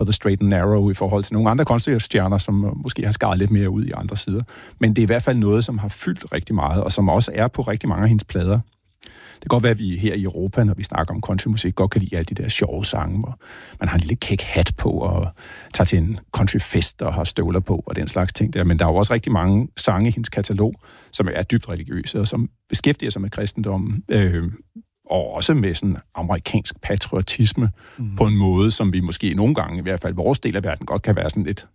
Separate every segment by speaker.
Speaker 1: på the straight and narrow i forhold til nogle andre country-stjerner, som måske har skaret lidt mere ud i andre sider. Men det er i hvert fald noget, som har fyldt rigtig meget, og som også er på rigtig mange af hendes plader. Det kan godt være, at vi her i Europa, når vi snakker om countrymusik, godt kan lide alle de der sjove sange, hvor man har en lille kæk hat på og tager til en countryfest og har støvler på og den slags ting der. Men der er jo også rigtig mange sange i hendes katalog, som er dybt religiøse og som beskæftiger sig med kristendommen, og også med sådan amerikansk patriotisme på en måde, som vi måske nogle gange, i hvert fald vores del af verden, godt kan være sådan lidt,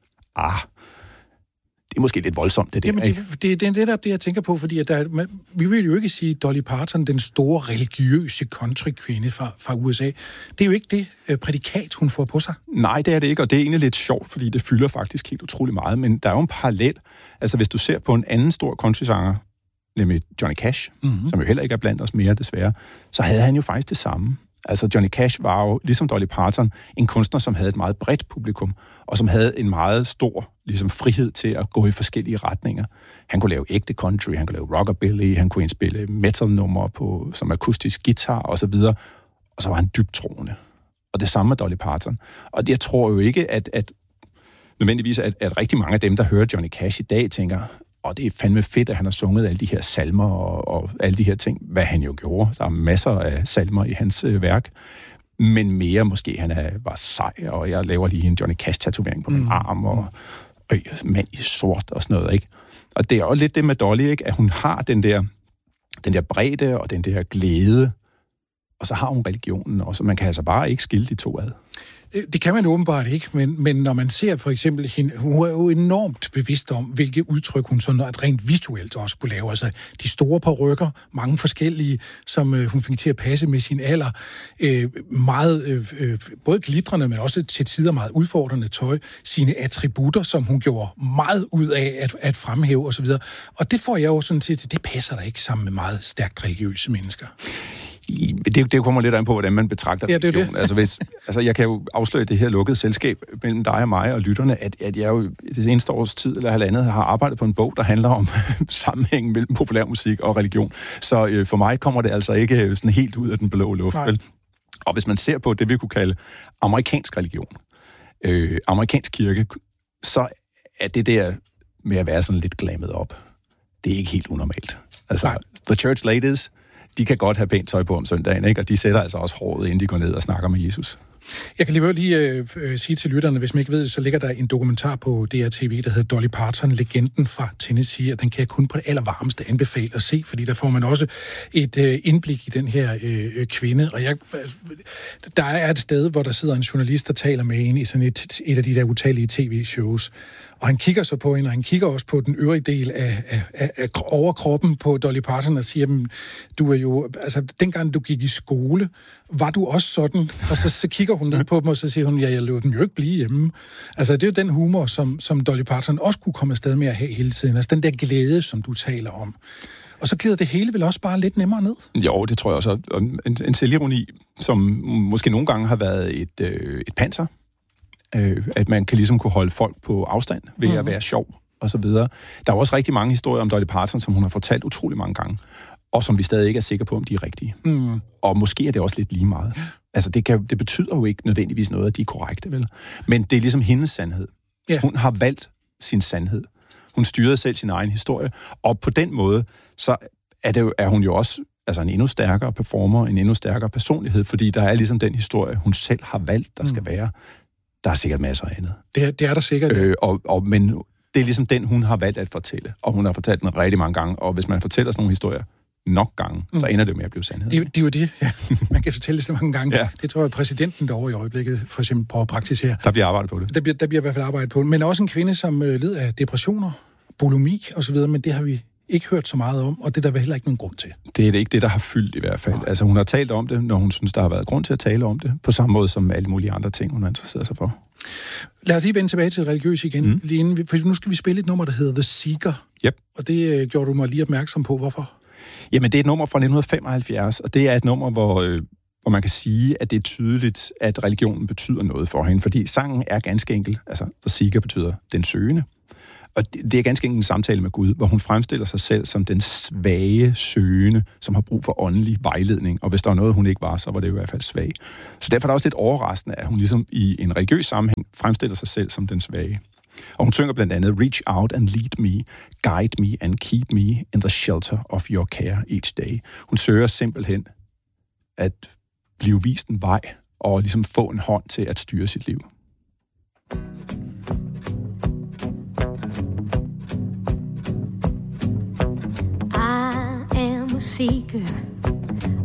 Speaker 1: det er måske lidt voldsomt, det der.
Speaker 2: Jamen, det er netop det, jeg tænker på, fordi at vi vil jo ikke sige Dolly Parton, den store religiøse countrykvinde fra USA. Det er jo ikke det prædikat, hun får på sig.
Speaker 1: Nej, det er det ikke, og det er egentlig lidt sjovt, fordi det fylder faktisk helt utrolig meget, men der er jo en parallel. Altså, hvis du ser på en anden stor countrysanger, nemlig Johnny Cash, som jo heller ikke er blandt os mere, desværre, så havde han jo faktisk det samme. Altså, Johnny Cash var jo, ligesom Dolly Parton, en kunstner, som havde et meget bredt publikum, og som havde en meget stor frihed til at gå i forskellige retninger. Han kunne lave ægte country, han kunne lave rockabilly, han kunne indspille metal-numre på som akustisk guitar osv., og så var han dybt troende. Og det samme med Dolly Parton. Og jeg tror jo ikke, at nødvendigvis, at rigtig mange af dem, der hører Johnny Cash i dag, tænker, og det er fandme fedt, at han har sunget alle de her salmer og alle de her ting, hvad han jo gjorde. Der er masser af salmer i hans værk, men mere måske, han var sej, og jeg laver lige en Johnny Cash-tatovering på min arm, og mand i sort og sådan noget, ikke? Og det er også lidt det med Dolly, ikke? At hun har den der bredde og den der glæde, og så har hun religionen også, man kan altså bare ikke skille de to ad.
Speaker 2: Det kan man åbenbart ikke, men når man ser for eksempel hende, hun er jo enormt bevidst om, hvilke udtryk hun sådan rent visuelt også kunne lave. Altså de store parykker, mange forskellige, som hun fik til at passe med sin alder. Meget, både glitrende, men også til tider meget udfordrende tøj. Sine attributter, som hun gjorde meget ud af at fremhæve osv. Og det får jeg jo sådan til, det passer da ikke sammen med meget stærkt religiøse mennesker.
Speaker 1: Det kommer lidt an på, hvordan man betragter religion.
Speaker 2: Det.
Speaker 1: Altså, jeg kan jo afsløre det her lukkede selskab mellem dig og mig og lytterne, at jeg jo det seneste års tid eller halvandet har arbejdet på en bog, der handler om sammenhængen mellem populærmusik og religion. Så for mig kommer det altså ikke sådan helt ud af den blå luft. Vel? Og hvis man ser på det, vi kunne kalde amerikansk religion, amerikansk kirke, så er det der med at være sådan lidt glammet op. Det er ikke helt unormalt. Altså, the church ladies, de kan godt have pænt tøj på om søndagen, ikke? Og de sætter altså også håret, inden de går ned og snakker med Jesus.
Speaker 2: Jeg kan lige sige til lytterne, hvis man ikke ved det, så ligger der en dokumentar på DRTV, der hedder Dolly Parton, legenden fra Tennessee, og den kan jeg kun på det allervarmeste anbefale at se, fordi der får man også et indblik i den her kvinde. Og der er et sted, hvor der sidder en journalist, der taler med hende i sådan et af de der utallige tv-shows. Og han kigger så på hende, og han kigger også på den øvrige del af overkroppen på Dolly Parton og siger, du er jo, altså dengang du gik i skole, var du også sådan? Og så kigger hun ned på dem, og så siger hun, jeg lød dem jo ikke blive hjemme. Altså det er jo den humor, som Dolly Parton også kunne komme afsted med at have hele tiden. Altså den der glæde, som du taler om. Og så glider det hele vel også bare lidt nemmere ned? Jo,
Speaker 1: det tror jeg også. En selvironi, som måske nogle gange har været et panser. At man kan ligesom kunne holde folk på afstand ved at være sjov og så videre. Der er også rigtig mange historier om Dolly Parton, som hun har fortalt utrolig mange gange, og som vi stadig ikke er sikre på, om de er rigtige. Og måske er det også lidt lige meget. Altså, det betyder jo ikke nødvendigvis noget, at de er korrekte, vel? Men det er ligesom hendes sandhed. Yeah. Hun har valgt sin sandhed. Hun styrede selv sin egen historie, og på den måde, så er hun jo også en endnu stærkere performer, en endnu stærkere personlighed, fordi der er ligesom den historie, hun selv har valgt, der skal være. Der er sikkert masser af andet.
Speaker 2: Det er der sikkert.
Speaker 1: Men det er ligesom den, hun har valgt at fortælle. Og hun har fortalt den rigtig mange gange. Og hvis man fortæller sådan nogle historier nok gange, så ender det med at blive sandhed.
Speaker 2: Det er jo det. Ja. Man kan fortælle det så mange gange. Ja. Det tror jeg, præsidenten derovre i øjeblikket for eksempel prøver at praktisere.
Speaker 1: Der bliver arbejdet på det.
Speaker 2: Der bliver i hvert fald arbejdet på det. Men også en kvinde, som led af depressioner, bulimi osv., men det har vi ikke hørt så meget om, og det er der vel heller ikke nogen grund til. Det
Speaker 1: er det ikke det, der har fyldt i hvert fald. Nej. Altså hun har talt om det, når hun synes, der har været grund til at tale om det, på samme måde som alle mulige andre ting, hun har interesseret sig for.
Speaker 2: Lad os lige vende tilbage til religiøs igen. Lige inden, for nu skal vi spille et nummer, der hedder The Seeker.
Speaker 1: Yep.
Speaker 2: Og det gjorde du mig lige opmærksom på. Hvorfor?
Speaker 1: Jamen, det er et nummer fra 1975, og det er et nummer, hvor man kan sige, at det er tydeligt, at religionen betyder noget for hende, fordi sangen er ganske enkel. Altså, The Seeker betyder den søgende. Og det er ganske enkelt en samtale med Gud, hvor hun fremstiller sig selv som den svage, søgende, som har brug for åndelig vejledning. Og hvis der var noget, hun ikke var, så var det i hvert fald svag. Så derfor er det også lidt overraskende, at hun ligesom i en religiøs sammenhæng fremstiller sig selv som den svage. Og hun synger blandt andet, reach out and lead me, guide me and keep me in the shelter of your care each day. Hun søger simpelthen at blive vist en vej, og ligesom få en hånd til at styre sit liv.
Speaker 3: I am a seeker